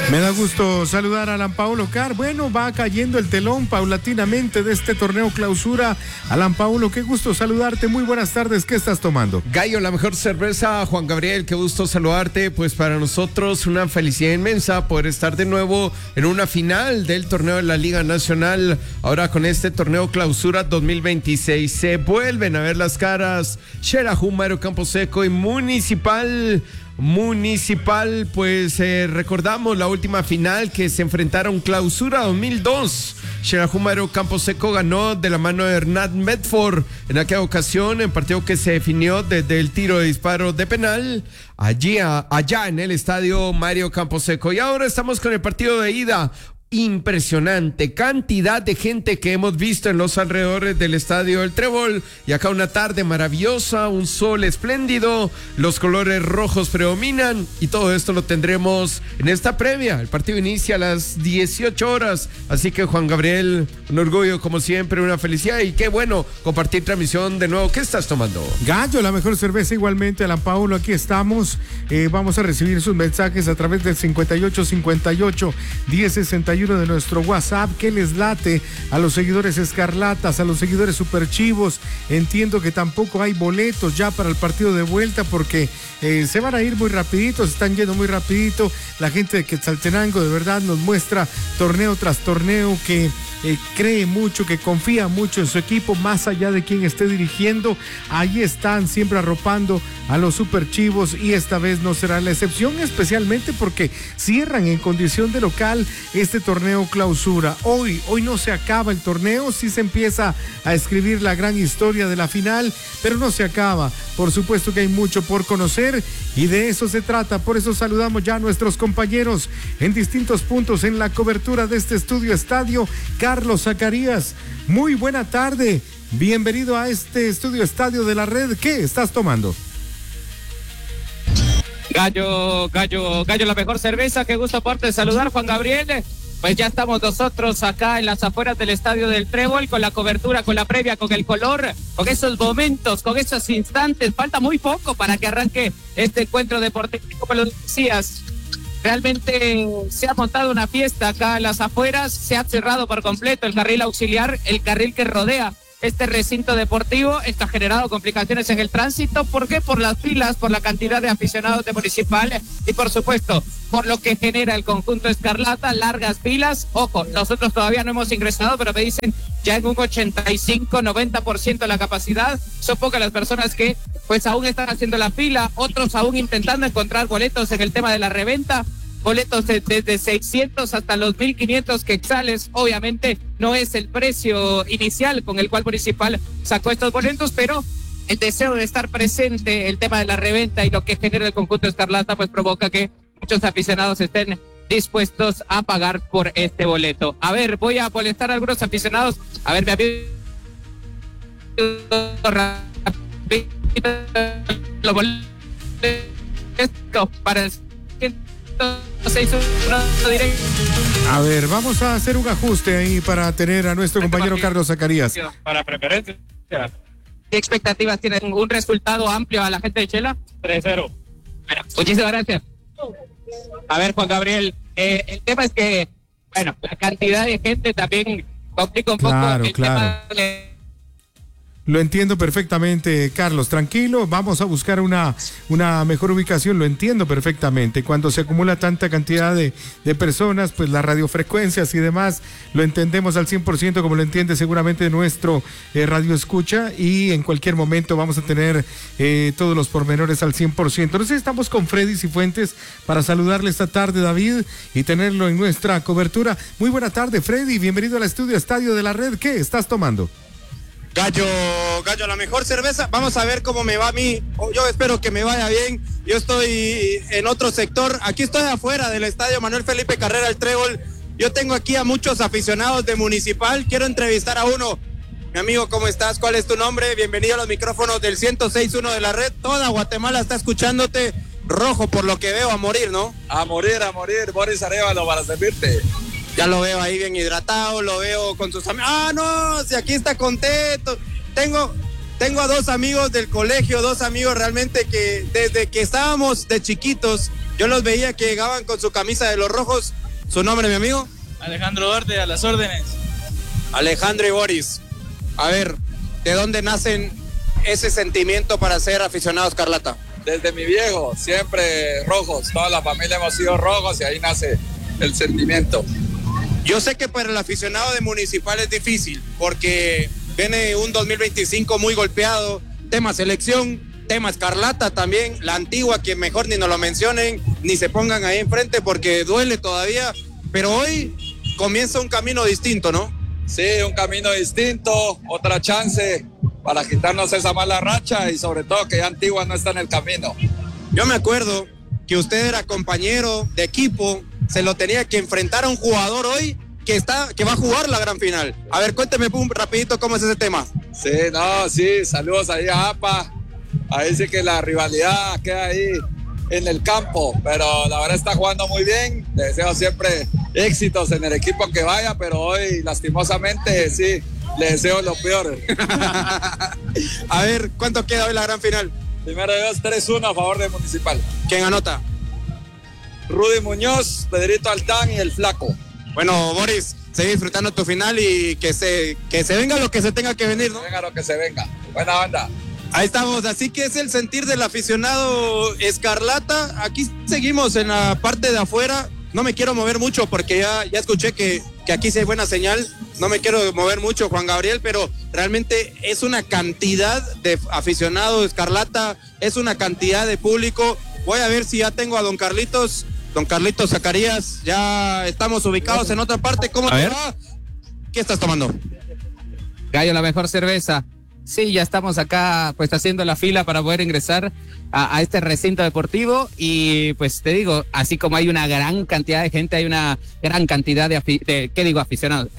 Me da gusto saludar a Alan Paulo Car. Bueno, va cayendo el telón paulatinamente de este torneo clausura. Alan Paulo, qué gusto saludarte. Muy buenas tardes. ¿Qué estás tomando? Gallo, la mejor cerveza. Juan Gabriel, qué gusto saludarte. Pues para nosotros una felicidad inmensa poder estar de nuevo en una final del torneo de la Liga Nacional. Ahora con este torneo clausura 2026 se vuelven a ver las caras Xelajú, Mario Camposeco y Municipal, pues recordamos la última final que se enfrentaron clausura 2002. Xelajú Mario Camposeco ganó de la mano de Hernán Medford en aquella ocasión, en partido que se definió desde el tiro de disparo de penal allá en el estadio Mario Camposeco. Y ahora estamos con el partido de ida. Impresionante cantidad de gente que hemos visto en los alrededores del estadio El Trébol, y acá una tarde maravillosa, un sol espléndido, los colores rojos predominan y todo esto lo tendremos en esta previa. El partido inicia a las 18 horas, así que Juan Gabriel, un orgullo como siempre, una felicidad y qué bueno compartir transmisión de nuevo. ¿Qué estás tomando? Gallo, la mejor cerveza igualmente. Alan Paulo, aquí estamos, vamos a recibir sus mensajes a través del 5858-1061 de nuestro WhatsApp. ¿Qué les late a los seguidores escarlatas, a los seguidores superchivos? Entiendo que tampoco hay boletos ya para el partido de vuelta porque se van a ir muy rapidito, se están yendo muy rapidito. La gente de Quetzaltenango de verdad nos muestra torneo tras torneo que cree mucho, que confía mucho en su equipo, más allá de quien esté dirigiendo. Ahí están siempre arropando a los superchivos y esta vez no será la excepción, especialmente porque cierran en condición de local este torneo clausura. Hoy no se acaba el torneo, sí se empieza a escribir la gran historia de la final, pero no se acaba. Por supuesto que hay mucho por conocer y de eso se trata. Por eso saludamos ya a nuestros compañeros en distintos puntos en la cobertura de este estudio estadio. Carlos Zacarías, muy buena tarde. Bienvenido a este estudio estadio de la red. ¿Qué estás tomando? Gallo, la mejor cerveza. Qué gusto aparte saludar, Juan Gabriel. Pues ya estamos nosotros acá en las afueras del estadio del Trébol con la cobertura, con la previa, con el color, con esos momentos, con esos instantes. Falta muy poco para que arranque este encuentro deportivo, como lo decías. Realmente se ha montado una fiesta acá en las afueras, se ha cerrado por completo el carril auxiliar, el carril que rodea este recinto deportivo. Esto ha generado complicaciones en el tránsito. ¿Por qué? Por las filas, por la cantidad de aficionados de Municipal y por supuesto por lo que genera el conjunto escarlata, largas filas. Ojo, nosotros todavía no hemos ingresado, pero me dicen ya en un 85-90% de la capacidad. Son pocas las personas que pues aún están haciendo la fila, otros aún intentando encontrar boletos en el tema de la reventa. Boletos desde 600 hasta los 1,500 quetzales. Obviamente no es el precio inicial con el cual Municipal sacó estos boletos, pero el deseo de estar presente, el tema de la reventa y lo que genera el conjunto escarlata, pues provoca que muchos aficionados estén dispuestos a pagar por este boleto. A ver, voy a molestar a algunos aficionados. A ver, mi amigo, los boletos para el A ver, vamos a hacer un ajuste ahí para tener a nuestro compañero Carlos Zacarías. Para preferencia. ¿Qué expectativas tienen? ¿Un resultado amplio a la gente de Chela? 3-0. Bueno, muchísimas gracias. A ver, Juan Gabriel, el tema es que, bueno, la cantidad de gente también complica un poco el tema de... Lo entiendo perfectamente, Carlos. Tranquilo, vamos a buscar una mejor ubicación. Lo entiendo perfectamente. Cuando se acumula tanta cantidad de personas, pues las radiofrecuencias y demás, lo entendemos al 100%, como lo entiende seguramente nuestro radio escucha. Y en cualquier momento vamos a tener todos los pormenores al 100%. Entonces estamos con Freddy Cifuentes para saludarle esta tarde, David, y tenerlo en nuestra cobertura. Muy buena tarde, Freddy. Bienvenido al estudio Estadio de la Red. ¿Qué estás tomando? Gallo, la mejor cerveza. Vamos a ver cómo me va a mí. Yo espero que me vaya bien. Yo estoy en otro sector. Aquí estoy afuera del estadio Manuel Felipe Carrera El Trébol. Yo tengo aquí a muchos aficionados de Municipal. Quiero entrevistar a uno. Mi amigo, ¿cómo estás? ¿Cuál es tu nombre? Bienvenido a los micrófonos del 106.1 de la red. Toda Guatemala está escuchándote. Rojo, por lo que veo, a morir, ¿no? A morir. Boris Arevalo para servirte. Ya lo veo ahí bien hidratado, lo veo con sus amigos. ¡Ah, no! Si aquí está contento. Tengo a dos amigos del colegio, dos amigos realmente que desde que estábamos de chiquitos Yo los veía que llegaban con su camisa de los rojos. ¿Su nombre, mi amigo? Alejandro Duarte, a las órdenes. Alejandro y Boris. A ver, ¿de dónde nacen ese sentimiento para ser aficionados Escarlata? Desde mi viejo, siempre rojos. Toda la familia hemos sido rojos y ahí nace el sentimiento. Yo sé que para el aficionado de Municipal es difícil porque viene un 2025 muy golpeado. Tema selección, tema Escarlata también. La antigua, que mejor ni nos lo mencionen, ni se pongan ahí enfrente porque duele todavía. Pero hoy comienza un camino distinto, ¿no? Sí, un camino distinto, otra chance para quitarnos esa mala racha y sobre todo que ya Antigua no está en el camino. Yo me acuerdo que usted era compañero de equipo, se lo tenía que enfrentar a un jugador hoy que va a jugar la gran final. A ver, cuénteme rapidito cómo es ese tema. Sí, saludos ahí a APA. Ahí sí que la rivalidad queda ahí en el campo, pero la verdad está jugando muy bien. Le deseo siempre éxitos en el equipo que vaya, pero hoy lastimosamente sí, le deseo lo peor. A ver, ¿cuánto queda hoy la gran final? Primero de Dios, 3-1 a favor de Municipal. ¿Quién anota? Rudy Muñoz, Pedrito Altán y el Flaco. Bueno, Boris, sigue disfrutando tu final y que se venga lo que se tenga que venir, ¿no? Venga lo que se venga. Buena banda. Ahí estamos, así que es el sentir del aficionado Escarlata. Aquí seguimos en la parte de afuera. No me quiero mover mucho porque ya escuché que aquí sí hay buena señal. No me quiero mover mucho, Juan Gabriel, pero realmente es una cantidad de aficionados Escarlata, es una cantidad de público. Voy a ver si ya tengo a don Carlitos Zacarías. Ya estamos ubicados en otra parte. ¿Cómo te va? ¿Qué estás tomando? Gallo, la mejor cerveza. Sí, ya estamos acá pues haciendo la fila para poder ingresar a este recinto deportivo y pues te digo, así como hay una gran cantidad de gente, hay una gran cantidad de aficionados,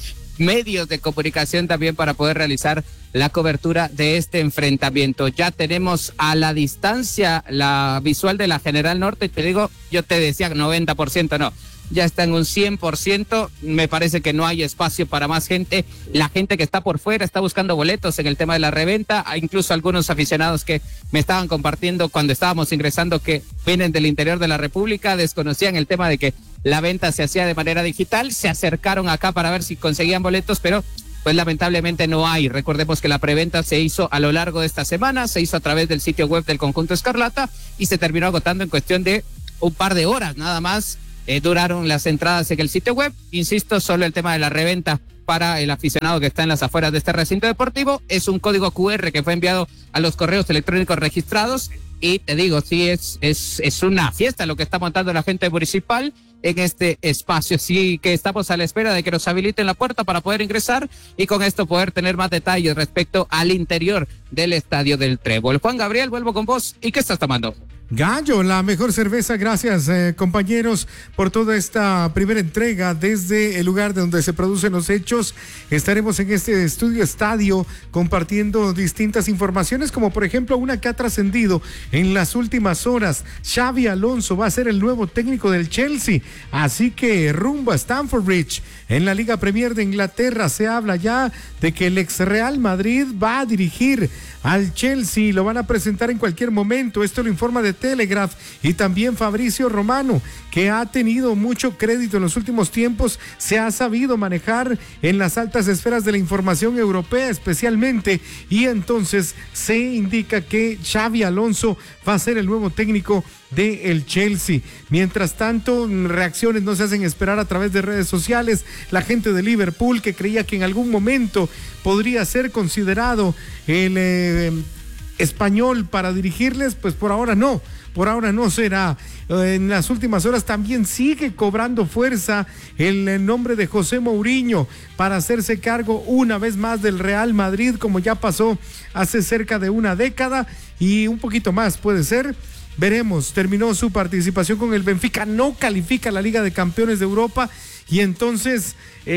medios de comunicación también para poder realizar la cobertura de este enfrentamiento. Ya tenemos a la distancia la visual de la General Norte, te digo, yo te decía 90%, no. Ya está en un 100%, me parece que no hay espacio para más gente. La gente que está por fuera está buscando boletos en el tema de la reventa. Hay incluso algunos aficionados que me estaban compartiendo cuando estábamos ingresando que vienen del interior de la República, desconocían el tema de que la venta se hacía de manera digital, se acercaron acá para ver si conseguían boletos, pero pues lamentablemente no hay. Recordemos que la preventa se hizo a lo largo de esta semana, se hizo a través del sitio web del conjunto Escarlata y se terminó agotando en cuestión de un par de horas nada más. Duraron las entradas en el sitio web. Insisto, solo el tema de la reventa para el aficionado que está en las afueras de este recinto deportivo. Es un código QR que fue enviado a los correos electrónicos registrados. Y te digo, sí, es una fiesta lo que está montando la gente municipal en este espacio. Sí, que estamos a la espera de que nos habiliten la puerta para poder ingresar y con esto poder tener más detalles respecto al interior del estadio del Trébol. Juan Gabriel, vuelvo con vos. ¿Y qué estás tomando? Gallo, la mejor cerveza. Gracias, compañeros, por toda esta primera entrega desde el lugar de donde se producen los hechos. Estaremos en este estadio compartiendo distintas informaciones, como por ejemplo una que ha trascendido en las últimas horas. Xavi Alonso va a ser el nuevo técnico del Chelsea, así que rumbo a Stamford Bridge. En la Liga Premier de Inglaterra se habla ya de que el ex Real Madrid va a dirigir al Chelsea, lo van a presentar en cualquier momento. Esto lo informa de Telegraph y también Fabrizio Romano, que ha tenido mucho crédito en los últimos tiempos, se ha sabido manejar en las altas esferas de la información europea especialmente, y entonces se indica que Xavi Alonso va a ser el nuevo técnico del Chelsea. Mientras tanto, reacciones no se hacen esperar a través de redes sociales. La gente de Liverpool, que creía que en algún momento podría ser considerado el español para dirigirles, pues por ahora no será. En las últimas horas también sigue cobrando fuerza el nombre de José Mourinho para hacerse cargo una vez más del Real Madrid, como ya pasó hace cerca de una década y un poquito más puede ser. Veremos, terminó su participación con el Benfica, no califica a la Liga de Campeones de Europa y entonces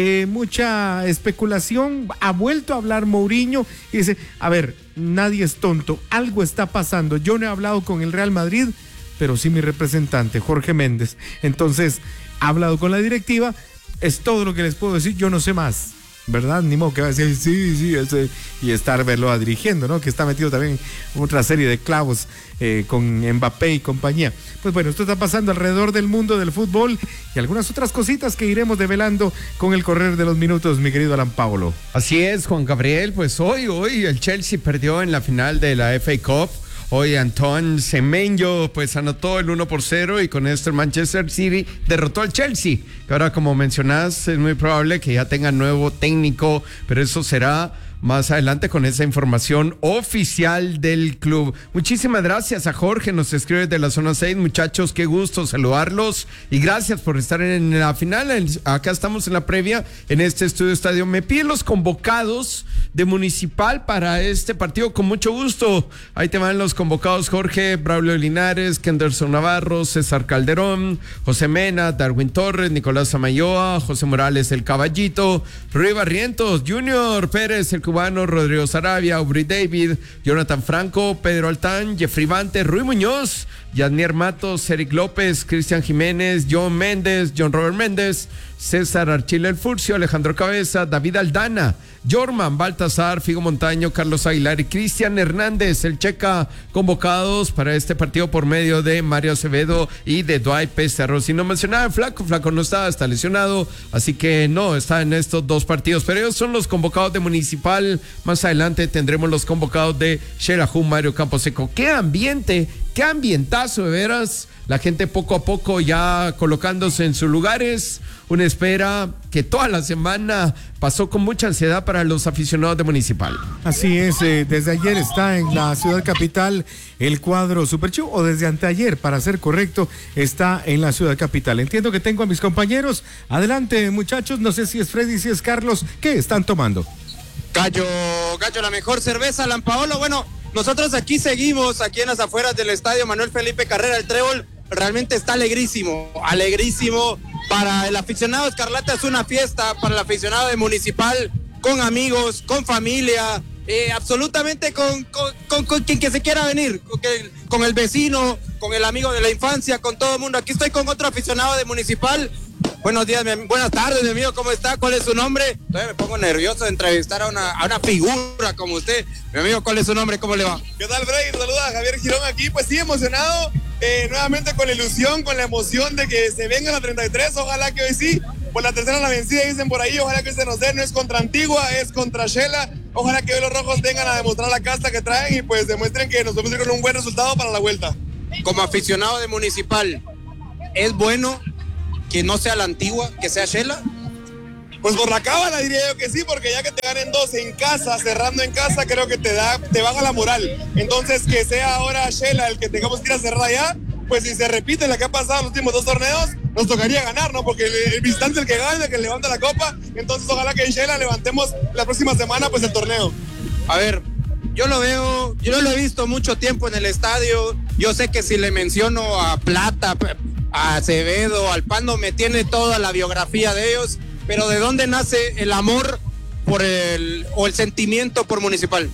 mucha especulación. Ha vuelto a hablar Mourinho y dice, a ver, nadie es tonto, algo está pasando. Yo no he hablado con el Real Madrid, pero sí mi representante, Jorge Méndez. Entonces, ha hablado con la directiva, es todo lo que les puedo decir, yo no sé más. ¿verdad? Ni modo que va a decir sí, y estar verlo dirigiendo, ¿no? Que está metido también en otra serie de clavos con Mbappé y compañía. Pues bueno, esto está pasando alrededor del mundo del fútbol y algunas otras cositas que iremos develando con el correr de los minutos, mi querido Alan Paulo. Así es, Juan Gabriel, pues hoy el Chelsea perdió en la final de la FA Cup. Hoy Antoine Semenyo pues anotó el 1-0 y con esto el Manchester City derrotó al Chelsea. Que ahora, como mencionás, es muy probable que ya tenga nuevo técnico, pero eso será más adelante con esa información oficial del club. Muchísimas gracias a Jorge, nos escribe de la zona 6, muchachos, qué gusto saludarlos y gracias por estar en la final. Acá estamos en la previa en este estudio estadio. Me piden los convocados de Municipal para este partido con mucho gusto. Ahí te van los convocados: Jorge, Braulio Linares, Kenderson Navarro, César Calderón, José Mena, Darwin Torres, Nicolás Samayoa, José Morales el Caballito, Rui Barrientos, Junior Pérez el Cubano, Rodrigo Sarabia, Aubrey David, Jonathan Franco, Pedro Altán, Jeffrey Vante, Rui Muñoz, Yasnier Matos, Eric López, Cristian Jiménez, John Méndez, John Robert Méndez, César Archila El Furcio, Alejandro Cabeza, David Aldana, Jorman, Baltasar, Figo Montaño, Carlos Aguilar y Cristian Hernández, el Checa, convocados para este partido por medio de Mario Acevedo y de Dwight Pizarro. Si no mencionaba el Flaco no está lesionado, así que no está en estos dos partidos, pero ellos son los convocados de Municipal. Más adelante tendremos los convocados de Xelajú, Mario Camposeco. ¡Qué ambiente! ¡Qué ambientazo, de veras! La gente poco a poco ya colocándose en sus lugares. Una espera que toda la semana pasó con mucha ansiedad para los aficionados de Municipal. Así es, desde ayer está en la ciudad capital el cuadro Super Chivo, o desde anteayer, para ser correcto, está en la ciudad capital. Entiendo que tengo a mis compañeros. Adelante, muchachos, no sé si es Freddy, si es Carlos. ¿Qué están tomando? Gallo, la mejor cerveza, Alan Paolo. Bueno, nosotros aquí seguimos, aquí en las afueras del estadio Manuel Felipe Carrera, el Trébol. Realmente está alegrísimo. Para el aficionado escarlata es una fiesta, para el aficionado de Municipal, con amigos, con familia, absolutamente con quien que se quiera venir, con el vecino, con el amigo de la infancia, con todo el mundo. Aquí estoy con otro aficionado de Municipal. Buenos días, buenas tardes, mi amigo, ¿cómo está? ¿Cuál es su nombre? Todavía me pongo nervioso de entrevistar a una figura como usted. Mi amigo, ¿cuál es su nombre? ¿Cómo le va? ¿Qué tal, Freddy? Saluda, Javier Girón aquí. Pues sí, emocionado, nuevamente con la ilusión, con la emoción de que se venga la 33. Ojalá que hoy sí, por la tercera la vencida, dicen por ahí. Ojalá que se nos dé, no es contra Antigua, es contra Shela. Ojalá que hoy los rojos vengan a demostrar la casta que traen y pues demuestren que nos podemos ir con un buen resultado para la vuelta. Como aficionado de Municipal, ¿es bueno que no sea la Antigua, que sea Shela? Pues por la cábala diría yo que sí, porque ya que te ganen 2 en casa, cerrando en casa, creo que te baja la moral. Entonces que sea ahora Shela el que tengamos que ir a cerrar allá, pues si se repite la que ha pasado los últimos 2 torneos, nos tocaría ganar, ¿no? Porque el visitante es el que gana, el que levanta la copa. Entonces ojalá que en Shela levantemos la próxima semana pues el torneo. A ver, yo lo he visto mucho tiempo en el estadio. Yo sé que si le menciono a Plata, a Acevedo, al Pando, me tiene toda la biografía de ellos, pero ¿de dónde nace el amor o el sentimiento por Municipal?